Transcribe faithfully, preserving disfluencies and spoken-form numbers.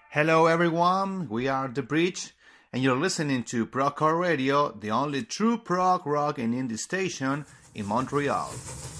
Hello everyone, we are The Bridge, and you're listening to Procore Radio, the only true prog rock and indie station in Montreal.